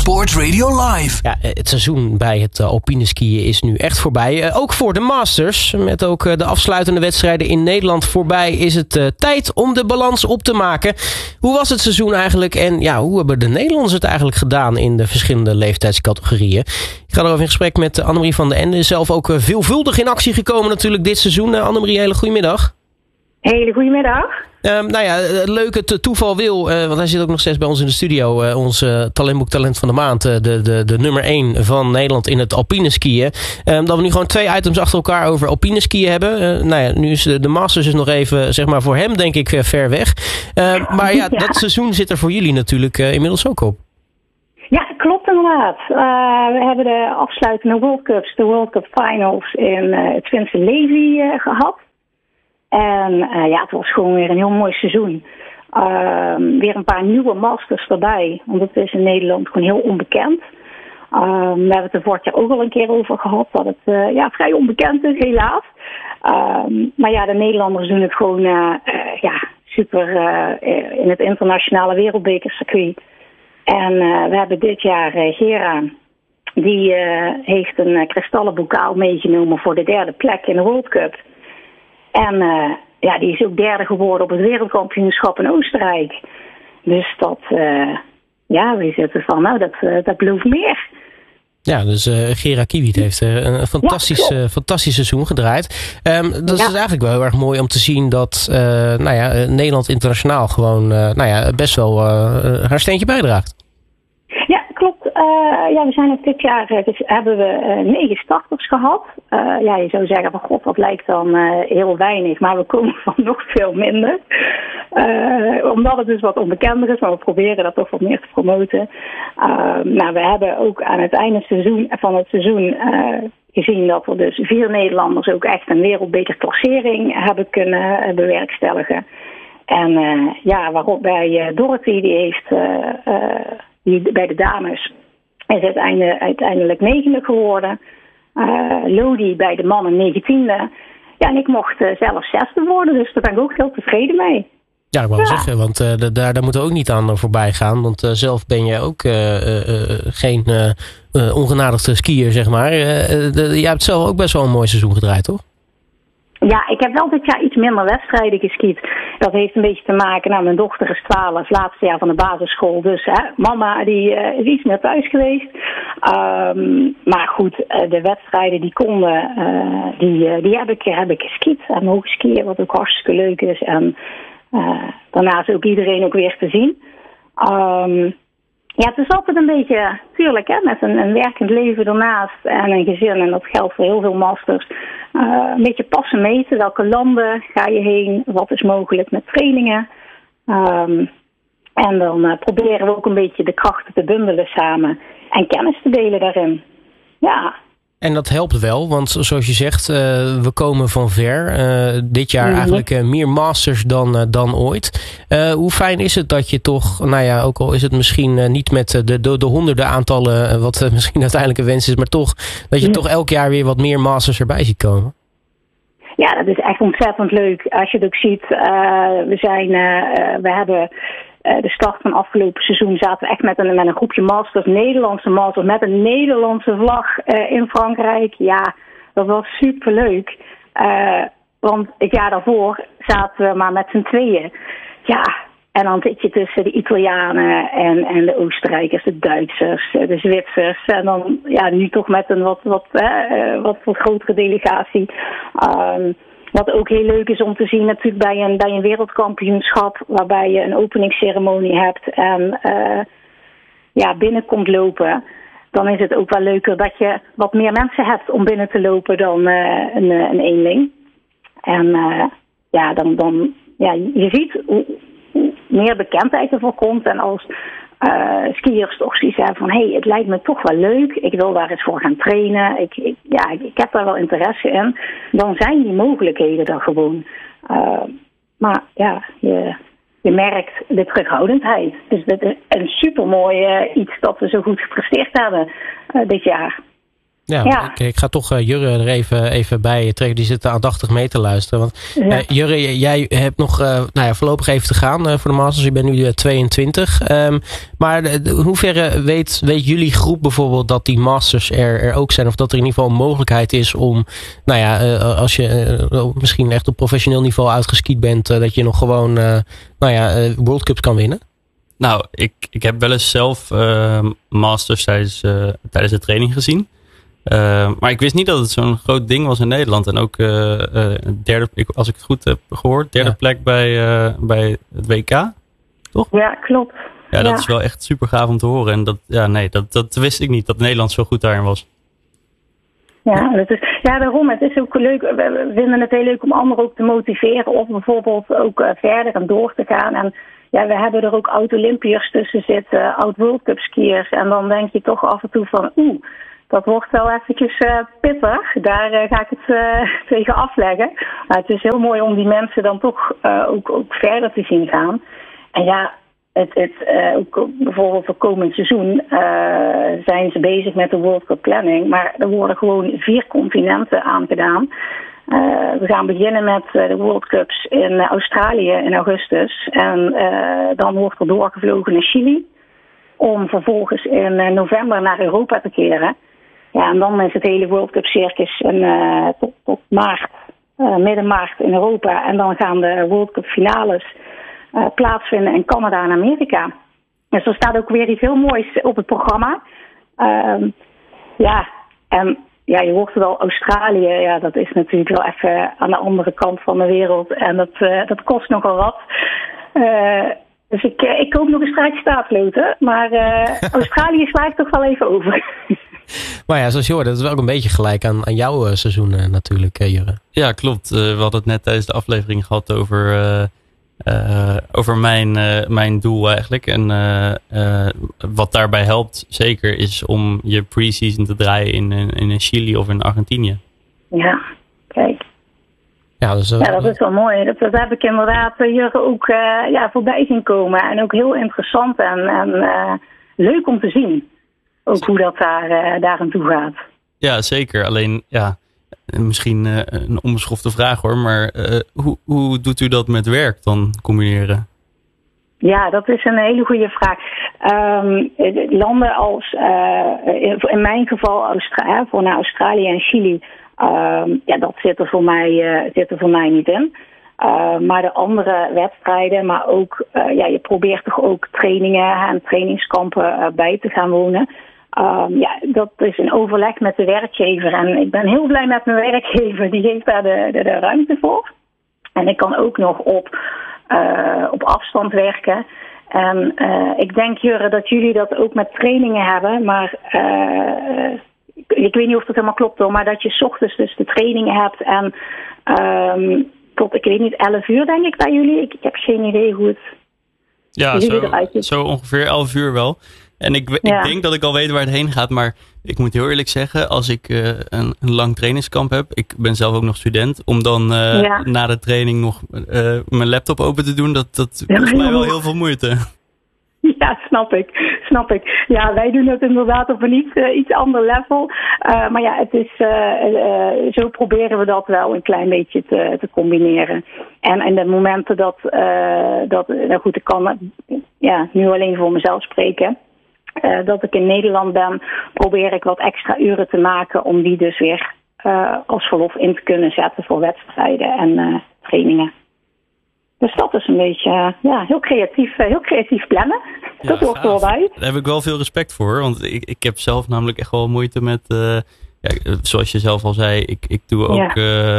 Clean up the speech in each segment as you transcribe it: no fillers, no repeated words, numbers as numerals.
Sport Radio Live. Ja, het seizoen bij het alpine skiën is nu echt voorbij. Ook voor de Masters. Met ook de afsluitende wedstrijden in Nederland voorbij is het tijd om de balans op te maken. Hoe was het seizoen eigenlijk? En ja, hoe hebben de Nederlanders het eigenlijk gedaan in de verschillende leeftijdscategorieën? Ik ga erover in gesprek met Annemarie van den Ende. Zelf ook veelvuldig in actie gekomen natuurlijk dit seizoen. Annemarie, hele goedemiddag. Hele goedemiddag. Leuk het toeval wil, want hij zit ook nog steeds bij ons in de studio. Ons talentboek Talent van de Maand, de nummer 1 van Nederland in het alpine skiën. Dat we nu gewoon 2 items achter elkaar over alpine skiën hebben. Nu is de Masters nog even, zeg maar voor hem denk ik ver weg. Maar ja, dat seizoen zit er voor jullie natuurlijk inmiddels ook op. Ja, klopt inderdaad. We hebben de afsluitende World Cups, de World Cup Finals in het Finse Levi gehad. En het was gewoon weer een heel mooi seizoen. Weer een paar nieuwe masters erbij. Want het is in Nederland gewoon heel onbekend. We hebben het er vorig jaar ook al een keer over gehad. Dat het vrij onbekend is, helaas. Maar ja, de Nederlanders doen het gewoon super in het internationale wereldbekercircuit. En we hebben dit jaar Gera. Die heeft een kristallen bokaal meegenomen voor de 3e plek in de World Cup. En die is ook 3e geworden op het wereldkampioenschap in Oostenrijk. Dus dat, we zitten van, dat belooft meer. Ja, dus Gera Kiewiet heeft een fantastisch seizoen gedraaid. Dat is eigenlijk wel heel erg mooi om te zien dat Nederland internationaal gewoon best wel haar steentje bijdraagt. Ja, klopt. We zijn ook dit jaar hebben we 9 starters gehad. Je zou zeggen van god, dat lijkt dan heel weinig, maar we komen van nog veel minder. Omdat het dus wat onbekender is, maar we proberen dat toch wat meer te promoten. We hebben ook aan het einde van het seizoen gezien dat we dus 4 Nederlanders ook echt een wereldbekerklassering hebben kunnen bewerkstelligen. En waarop bij Dorothy, die heeft die bij de dames is uiteindelijk 9e geworden. Lodi bij de mannen 19e. Ja, en ik mocht zelf 6e worden, dus daar ben ik ook heel tevreden mee. Ja, ik wou zeggen, want daar moeten we ook niet aan voorbij gaan. Want zelf ben je ook geen ongenadigde skier, zeg maar. Jij hebt zelf ook best wel een mooi seizoen gedraaid, toch? Ja, ik heb wel dit jaar iets minder wedstrijden geskiet. Dat heeft een beetje te maken, mijn dochter is 12, laatste jaar van de basisschool. Dus mama die is iets meer thuis geweest. Maar goed, de wedstrijden die konden, die heb ik geskiet. En mogen skiën, wat ook hartstikke leuk is. En daarnaast ook iedereen ook weer te zien. Het is altijd een beetje, tuurlijk, met een werkend leven ernaast en een gezin. En dat geldt voor heel veel masters. Een beetje passen meten. Welke landen ga je heen? Wat is mogelijk met trainingen? En dan proberen we ook een beetje de krachten te bundelen samen. En kennis te delen daarin. Ja. En dat helpt wel, want zoals je zegt, we komen van ver. Dit jaar eigenlijk meer masters dan ooit. Hoe fijn is het dat je toch, ook al is het misschien niet met de honderden aantallen, wat misschien uiteindelijk een wens is, maar toch, dat je toch elk jaar weer wat meer masters erbij ziet komen? Ja, dat is echt ontzettend leuk. Als je het ook ziet, we hebben de start van afgelopen seizoen zaten we echt met een groepje masters, Nederlandse masters, met een Nederlandse vlag in Frankrijk. Ja, dat was superleuk. Want het jaar daarvoor zaten we maar met z'n tweeën. Ja, en dan zit je tussen de Italianen en de Oostenrijkers, de Duitsers, de Zwitsers. En dan nu toch met een wat grotere delegatie. Wat ook heel leuk is om te zien natuurlijk bij een wereldkampioenschap, waarbij je een openingsceremonie hebt en binnenkomt lopen. Dan is het ook wel leuker dat je wat meer mensen hebt om binnen te lopen dan een eenling. En je ziet hoe meer bekendheid ervoor komt. En als skiers toch zoiets hebben van, het lijkt me toch wel leuk. Ik wil daar eens voor gaan trainen. Ik heb daar wel interesse in. Dan zijn die mogelijkheden er gewoon. Je merkt de terughoudendheid. Dus dat is een supermooi iets dat we zo goed gepresteerd hebben dit jaar. Ja. Ik ga toch Jurre er even bij trekken. Die zit aandachtig mee te luisteren. Want Jurre, jij hebt nog voorlopig even te gaan voor de Masters. Je bent nu 22. Maar in hoeverre weet jullie groep bijvoorbeeld dat die Masters er ook zijn? Of dat er in ieder geval een mogelijkheid is om, als je misschien echt op professioneel niveau uitgeskiet bent, dat je nog gewoon World Cups kan winnen? Nou, ik heb wel eens zelf Masters tijdens de training gezien. Maar ik wist niet dat het zo'n groot ding was in Nederland. En ook als ik het goed heb gehoord, derde plek bij het WK. Toch? Ja, klopt. Ja, dat is wel echt super gaaf om te horen. En dat wist ik niet, dat Nederland zo goed daarin was. Ja, daarom. Het is ook leuk. We vinden het heel leuk om anderen ook te motiveren. Of bijvoorbeeld ook verder en door te gaan. En ja, we hebben er ook oud-Olympiërs tussen zitten. Oud-World Cup skiers. En dan denk je toch af en toe van, dat wordt wel eventjes pittig. Daar ga ik het tegen afleggen. Maar het is heel mooi om die mensen dan toch ook verder te zien gaan. En ja, ook bijvoorbeeld voor komend seizoen zijn ze bezig met de World Cup planning. Maar er worden gewoon 4 continenten aangedaan. We gaan beginnen met de World Cups in Australië in augustus. En dan wordt er doorgevlogen naar Chili. Om vervolgens in november naar Europa te keren. Ja, en dan is het hele World Cup circus tot maart, midden maart in Europa. En dan gaan de World Cup finales plaatsvinden in Canada en Amerika. Dus er staat ook weer iets heel moois op het programma. Je hoort het al, Australië, ja, dat is natuurlijk wel even aan de andere kant van de wereld. En dat kost nogal wat. Dus ik koop nog een straatje staatsloten. Maar Australië sla ik toch wel even over. Maar ja, zoals je hoort, dat is wel ook een beetje gelijk aan jouw seizoen natuurlijk, Jurre. Ja, klopt. We hadden het net tijdens de aflevering gehad over mijn doel eigenlijk. En wat daarbij helpt zeker is om je pre-season te draaien in Chili of in Argentinië. Ja, kijk. Ja, dat is wel mooi. Dat heb ik inderdaad Jurre ook voorbij zien komen. En ook heel interessant en leuk om te zien. Ook hoe dat daar aan toe gaat. Ja, zeker. Alleen, misschien een onbeschofte vraag hoor. Maar hoe doet u dat met werk dan combineren? Ja, dat is een hele goede vraag. Landen als, in mijn geval, voor naar Australië en Chili, dat zit er voor mij niet in. Maar de andere wedstrijden, maar ook, je probeert toch ook trainingen en trainingskampen bij te gaan wonen. Dat is in overleg met de werkgever. En ik ben heel blij met mijn werkgever. Die geeft daar de ruimte voor. En ik kan ook nog op afstand werken. En ik denk, Jurre, dat jullie dat ook met trainingen hebben. Maar ik weet niet of dat helemaal klopt hoor. Maar dat je 's ochtends dus de trainingen hebt. En tot, ik weet niet, 11 uur denk ik bij jullie. Ik heb geen idee hoe het eruit ziet. Zo ongeveer 11 uur wel. En ik denk dat ik al weet waar het heen gaat. Maar ik moet heel eerlijk zeggen, als ik een lang trainingskamp heb. Ik ben zelf ook nog student. Om dan na de training nog mijn laptop open te doen. Dat kost mij wel heel veel moeite. Ja, snap ik. Ja, wij doen het inderdaad op een iets ander level. Maar ja, het is, zo proberen we dat wel een klein beetje te combineren. En in de momenten ik kan nu alleen voor mezelf spreken. Dat ik in Nederland ben, probeer ik wat extra uren te maken om die dus weer als verlof in te kunnen zetten voor wedstrijden en trainingen. Dus dat is een beetje heel creatief plannen. Ja, dat hoort er wel bij. Daar heb ik wel veel respect voor. Want ik heb zelf namelijk echt wel moeite met... zoals je zelf al zei, ik doe ook...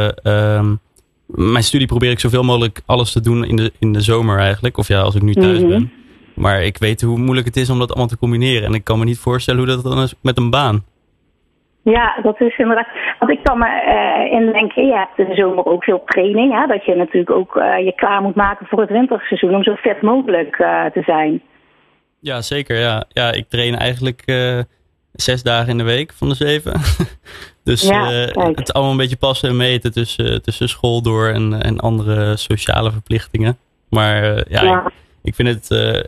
mijn studie probeer ik zoveel mogelijk alles te doen in de zomer eigenlijk. Of als ik nu thuis ben. Maar ik weet hoe moeilijk het is om dat allemaal te combineren. En ik kan me niet voorstellen hoe dat dan is met een baan. Ja, dat is inderdaad. Want ik kan me indenken, je hebt in de zomer ook veel training. Hè, dat je natuurlijk ook je klaar moet maken voor het winterseizoen om zo fit mogelijk te zijn. Ja, zeker. Ja, ik train eigenlijk 6 dagen in de week van de 7. Dus het allemaal een beetje passen en meten tussen school door en andere sociale verplichtingen. Maar ik vind het